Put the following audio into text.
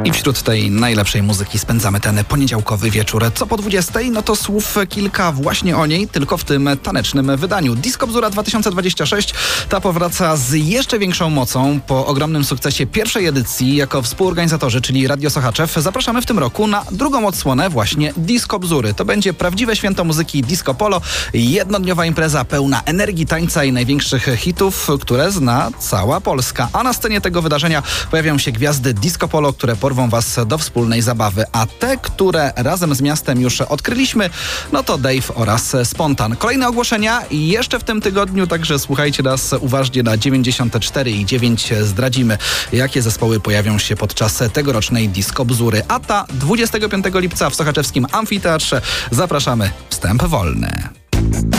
I wśród tej najlepszej muzyki spędzamy ten poniedziałkowy wieczór. Co po 20, no to słów kilka właśnie o niej, tylko w tym tanecznym wydaniu. Disco Bzura 2026 ta powraca z jeszcze większą mocą. Po ogromnym sukcesie pierwszej edycji jako współorganizatorzy, czyli Radio Sochaczew, zapraszamy w tym roku na drugą odsłonę właśnie Disco Bzury. To będzie prawdziwe święto muzyki Disco Polo, jednodniowa impreza pełna energii, tańca i największych hitów, które zna cała Polska. A na scenie tego wydarzenia pojawią się gwiazdy Disco Polo, które porwą was do wspólnej zabawy. A te, które razem z miastem już odkryliśmy, no to Dave oraz Spontan. Kolejne ogłoszenia jeszcze w tym tygodniu, także słuchajcie nas uważnie na 94,9. Zdradzimy, jakie zespoły pojawią się podczas tegorocznej Disco Bzury. A ta 25 lipca w sochaczewskim amfiteatrze. Zapraszamy. Wstęp wolny.